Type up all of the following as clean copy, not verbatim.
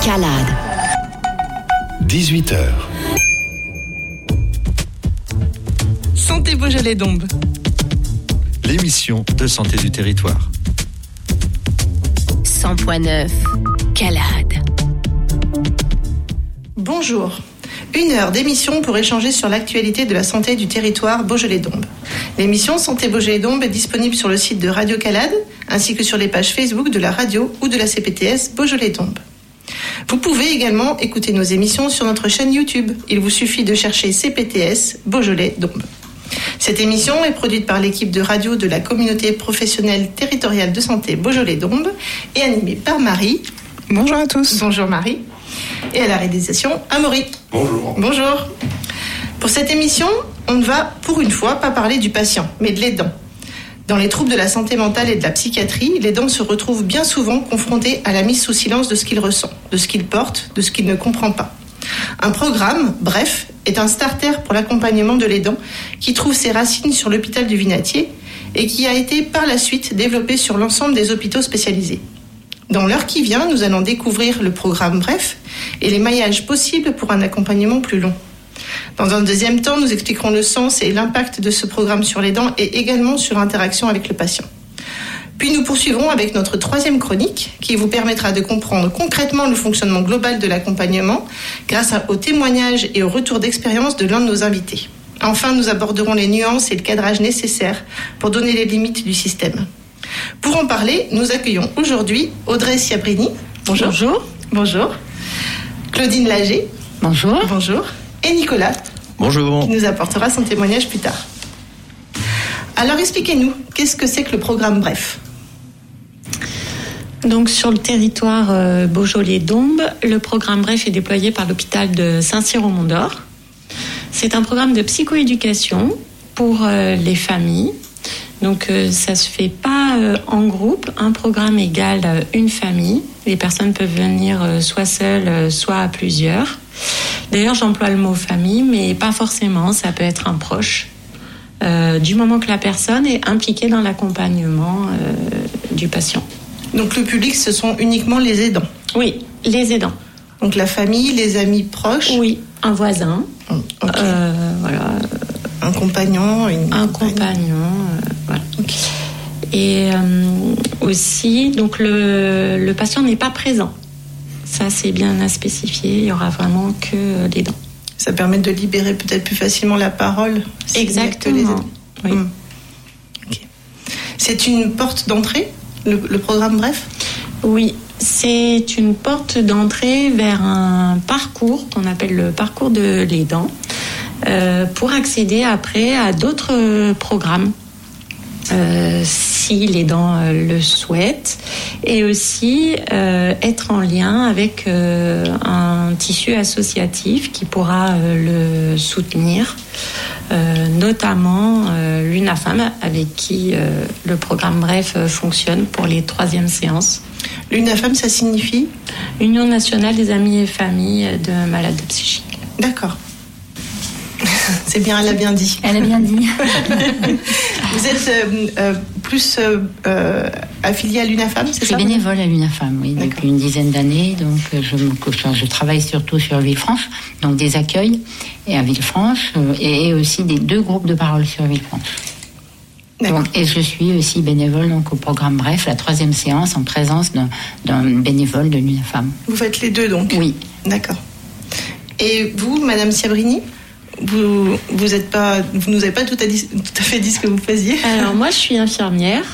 Calade. 18h. Santé Beaujolais-Dombes. L'émission de santé du territoire. 100.9. Calade. Bonjour. 1 heure d'émission pour échanger sur l'actualité de la santé du territoire Beaujolais-Dombes. L'émission Santé Beaujolais-Dombes est disponible sur le site de Radio Calade, ainsi que sur les pages Facebook de la radio ou de la CPTS Beaujolais-Dombes. Vous pouvez également écouter nos émissions sur notre chaîne YouTube. Il vous suffit de chercher CPTS Beaujolais-Dombes. Cette émission est produite par l'équipe de radio de la communauté professionnelle territoriale de santé Beaujolais-Dombes et animée par Marie. Bonjour à tous. Bonjour Marie. Et à la réalisation, Amaury. Bonjour. Bonjour. Pour cette émission, on ne va pour une fois pas parler du patient, mais de l'aidant. Dans les troubles de la santé mentale et de la psychiatrie, l'aidant se retrouve bien souvent confronté à la mise sous silence de ce qu'il ressent, de ce qu'il porte, de ce qu'il ne comprend pas. Un programme, bref, est un starter pour l'accompagnement de l'aidant qui trouve ses racines sur l'hôpital du Vinatier et qui a été par la suite développé sur l'ensemble des hôpitaux spécialisés. Dans l'heure qui vient, nous allons découvrir le programme Bref et les maillages possibles pour un accompagnement plus long. Dans un deuxième temps, nous expliquerons le sens et l'impact de ce programme sur l'aidant et également sur l'interaction avec le patient. Puis nous poursuivrons avec notre troisième chronique qui vous permettra de comprendre concrètement le fonctionnement global de l'accompagnement grâce aux témoignages et au retour d'expérience de l'un de nos invités. Enfin, nous aborderons les nuances et le cadrage nécessaires pour donner les limites du système. Pour en parler, nous accueillons aujourd'hui Audrey Ciabrini. Bonjour. Bonjour. Bonjour. Claudine Lager. Bonjour. Bonjour. Et Nicolas. Bonjour. Qui nous apportera son témoignage plus tard. Alors expliquez-nous, qu'est-ce que c'est que le programme Bref ? Donc sur le territoire Beaujolais-Dombes, le programme Bref est déployé par l'hôpital de Saint-Cyr-au-Mont-d'Or. C'est un programme de psychoéducation pour les familles. Donc ça se fait pas en groupe, un programme égale une famille. Les personnes peuvent venir soit seules, soit à plusieurs. D'ailleurs, j'emploie le mot famille, mais pas forcément, ça peut être un proche. Du moment que la personne est impliquée dans l'accompagnement du patient. Donc le public, ce sont uniquement les aidants ? Oui, les aidants. Donc la famille, les amis proches ? Oui, un voisin. Okay. Voilà. Un compagnon, un compagnon, voilà. Okay. Et aussi, donc le patient n'est pas présent. Ça, c'est bien à spécifier. Il y aura vraiment que les dents. Ça permet de libérer peut-être plus facilement la parole. Exactement. Oui. Okay. C'est une porte d'entrée, le programme Bref ? Oui, c'est une porte d'entrée vers un parcours qu'on appelle le parcours de l'aidant. Pour accéder après à d'autres programmes si l'aidant le souhaite et aussi être en lien avec un tissu associatif qui pourra le soutenir, notamment l'UNAFAM avec qui le programme Bref fonctionne pour les 3e séances. L'UNAFAM, ça signifie ? Union nationale des amis et familles de malades psychiques. D'accord. C'est bien, elle a bien dit. Elle a bien dit. Vous êtes plus affiliée à l'UNAFAM, c'est ça ? Je suis bénévole à l'UNAFAM, oui, depuis une dizaine d'années. Donc, je travaille surtout sur Villefranche, donc des accueils et à Villefranche, et aussi des 2 groupes de parole sur Villefranche. Donc, et je suis aussi bénévole donc, au programme Bref, la 3e séance, en présence d'un bénévole de l'UNAFAM. Vous faites les 2 donc ? Oui. D'accord. Et vous, Madame Ciabrini ? Vous nous avez pas tout à fait dit ce que vous faisiez. Alors moi, je suis infirmière.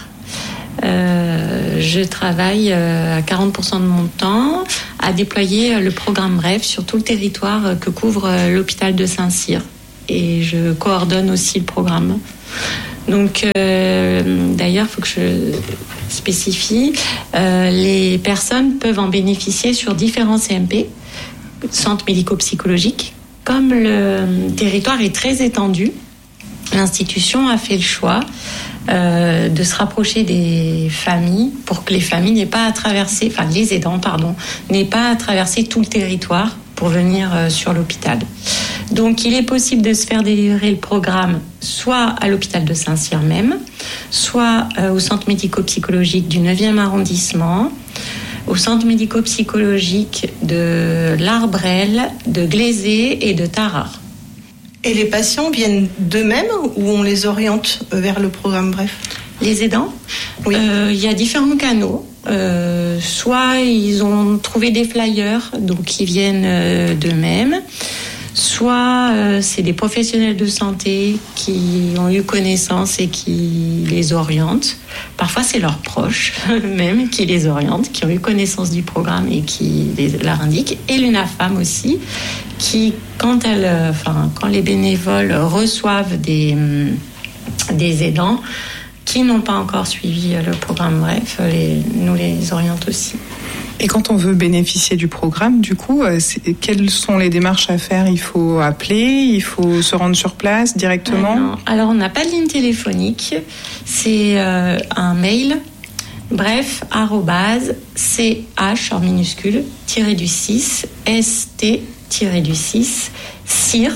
Je travaille à 40% de mon temps à déployer le programme Bref sur tout le territoire que couvre l'hôpital de Saint-Cyr. Et je coordonne aussi le programme. Donc, d'ailleurs, il faut que je spécifie, les personnes peuvent en bénéficier sur différents CMP, centres médico-psychologiques. Comme le territoire est très étendu, l'institution a fait le choix de se rapprocher des familles pour que les familles n'aient pas à traverser, enfin les aidants, n'aient pas à traverser tout le territoire pour venir sur l'hôpital. Donc il est possible de se faire délivrer le programme soit à l'hôpital de Saint-Cyr même, soit au centre médico-psychologique du 9e arrondissement, au centre médico-psychologique de l'Arbrel, de Glazé et de Tarare. Et les patients viennent d'eux-mêmes ou on les oriente vers le programme Bref ? Les aidants, oui. Y a différents canaux. Soit ils ont trouvé des flyers, donc ils viennent d'eux-mêmes. Soit c'est des professionnels de santé qui ont eu connaissance et qui les orientent. Parfois c'est leurs proches même qui les orientent, qui ont eu connaissance du programme et qui leur indiquent. Et l'UNAFAM aussi, qui quand les bénévoles reçoivent des aidants qui n'ont pas encore suivi le programme Bref, nous les oriente aussi. Et quand on veut bénéficier du programme, du coup, quelles sont les démarches à faire ? Il faut appeler, il faut se rendre sur place directement ? Alors, on n'a pas de ligne téléphonique. C'est un mail, bref, @ch en minuscule, -du6, st-du6, CYR,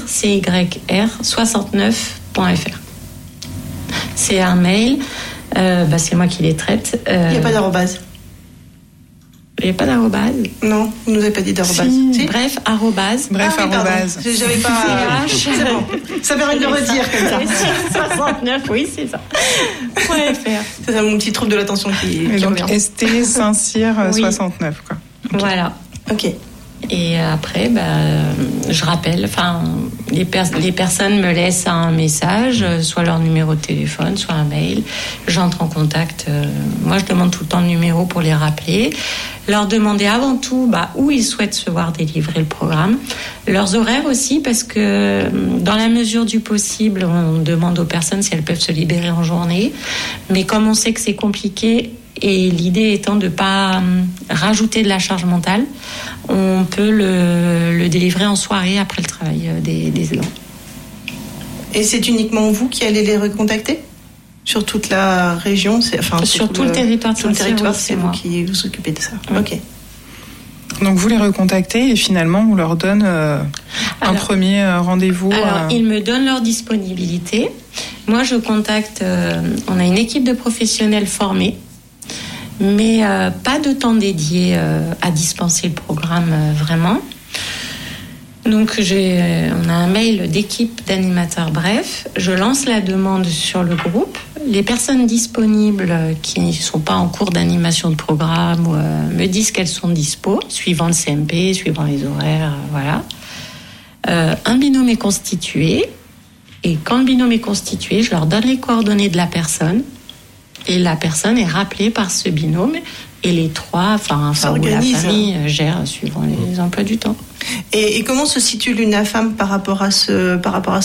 CYR69.fr. C'est un mail, c'est moi qui les traite. Il n'y a pas d'arrobase. Il n'y a pas d'arrobase ? Non, vous ne nous avez pas dit d'arrobase. Si. Bref, arrobase. Bref, arrobase. J'avais pas... C'est bon. Ça permet de le redire comme ça. 69, oui, c'est ça. .fr. C'est ça, mon petit trouble de l'attention qui donc, revient. ST Saint-Cyr 69, quoi. Okay. Voilà. Ok. Et après, je rappelle, les personnes me laissent un message, soit leur numéro de téléphone, soit un mail. J'entre en contact. Moi, je demande tout le temps le numéro pour les rappeler. Leur demander avant tout où ils souhaitent se voir délivrer le programme. Leurs horaires aussi, parce que dans la mesure du possible, on demande aux personnes si elles peuvent se libérer en journée. Mais comme on sait que c'est compliqué, et l'idée étant de ne pas rajouter de la charge mentale, on peut le délivrer en soirée après le travail des aidants. Et c'est uniquement vous qui allez les recontacter ? Sur toute la région, sur tout le territoire, c'est vous qui vous occupez de ça. Oui. Ok. Donc vous les recontactez et finalement on leur donne un premier rendez-vous. Alors ils me donnent leur disponibilité. Moi je contacte. On a une équipe de professionnels formés, mais pas de temps dédié à dispenser le programme vraiment. Donc on a un mail d'équipe d'animateurs Bref. Je lance la demande sur le groupe. Les personnes disponibles qui ne sont pas en cours d'animation de programme me disent qu'elles sont dispo, suivant le CMP, suivant les horaires, voilà. Un binôme est constitué. Et quand le binôme est constitué, je leur donne les coordonnées de la personne. Et la personne est rappelée par ce binôme. Et les trois, ou la famille gère suivant les emplois du temps. Et comment se situe l'UNAFAM par rapport à ce programme ?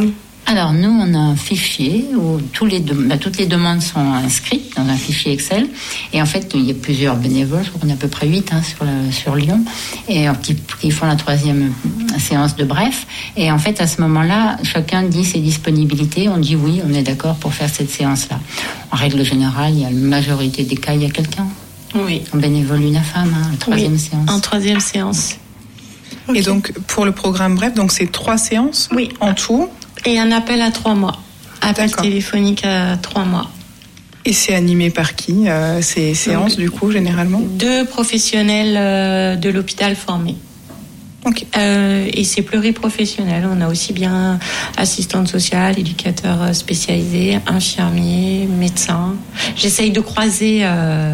Alors nous, on a un fichier où toutes les demandes sont inscrites dans un fichier Excel. Et en fait, il y a plusieurs bénévoles, je crois qu'on est à peu près 8 sur Lyon, et qui font la 3e séance de Bref. Et en fait, à ce moment-là, chacun dit ses disponibilités. On dit oui, on est d'accord pour faire cette séance-là. En règle générale, il y a la majorité des cas, il y a quelqu'un. Oui. En bénévole UNAFAM, en 3e séance. En 3e séance. Okay. Et donc, pour le programme Bref, donc c'est 3 séances en tout. Et un appel à 3 mois. Appel téléphonique à 3 mois. Et c'est animé par qui, ces séances, du coup, généralement ? 2 professionnels de l'hôpital formés. Ok. Et c'est pluriprofessionnel. On a aussi bien assistante sociale, éducateur spécialisé, infirmier, médecin. J'essaye de croiser...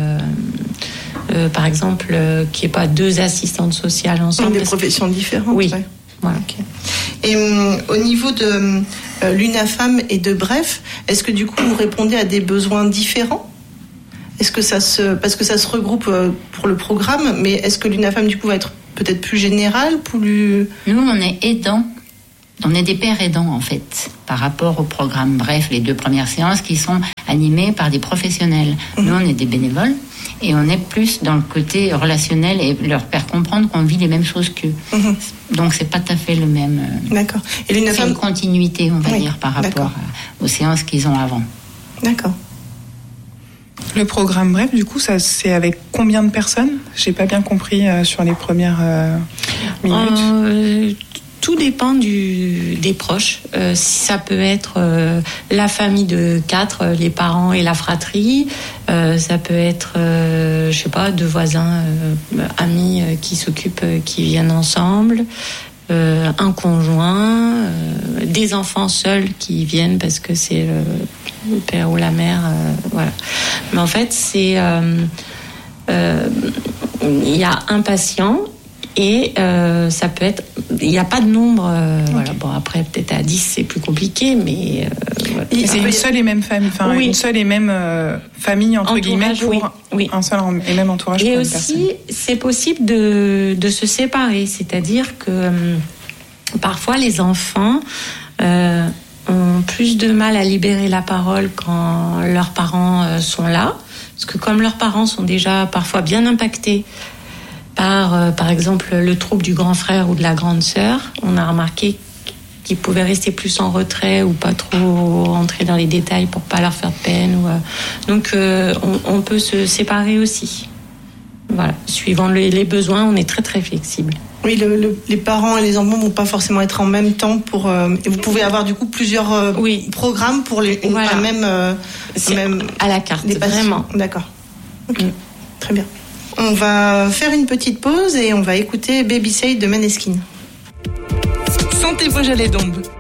par exemple, qu'il n'y ait pas 2 assistantes sociales ensemble. Des professions différentes. Oui. Ouais. Voilà. Okay. Et au niveau de l'UNAFAM et de Bref, est-ce que du coup vous répondez à des besoins différents ? Est-ce que parce que ça se regroupe pour le programme, mais est-ce que l'UNAFAM du coup va être peut-être plus général, plus... Nous, on est aidants. On est des pères aidants, en fait, par rapport au programme Bref, les 2 premières séances qui sont animées par des professionnels. Nous, on est des bénévoles et on est plus dans le côté relationnel et leur faire comprendre qu'on vit les mêmes choses qu'eux. Donc, c'est pas tout à fait le même... D'accord. Et c'est une continuité, on va dire, par rapport aux séances qu'ils ont avant. D'accord. Le programme Bref, du coup, ça, c'est avec combien de personnes ? J'ai pas bien compris sur les premières minutes. tout dépend des proches. Ça peut être la famille de 4, les parents et la fratrie. Ça peut être, je sais pas, 2 voisins, amis qui s'occupent, qui viennent ensemble. Un conjoint, des enfants seuls qui viennent parce que c'est le père ou la mère, voilà. Mais en fait, c'est il y a un patient et ça peut être, il n'y a pas de nombre, voilà. Bon, après peut-être à 10 c'est plus compliqué, mais et c'est une seule et même famille, enfin une seule et même famille entre guillemets pour un seul et même entourage. Et pour aussi, une personne. c'est possible de se séparer, c'est-à-dire que parfois les enfants ont plus de mal à libérer la parole quand leurs parents sont là, parce que comme leurs parents sont déjà parfois bien impactés par exemple le trouble du grand frère ou de la grande sœur, on a remarqué qu'ils pouvaient rester plus en retrait ou pas trop rentrer dans les détails pour pas leur faire de peine. Donc on peut se séparer aussi. Voilà, suivant les besoins, on est très très flexible. Oui, les parents et les enfants ne vont pas forcément être en même temps pour. Et vous pouvez avoir du coup plusieurs programmes pour voilà. même à la carte, vraiment. D'accord. Okay. Très bien. On va faire une petite pause et on va écouter Baby Say de Maneskin. Santé Beaujolais d'Ombre.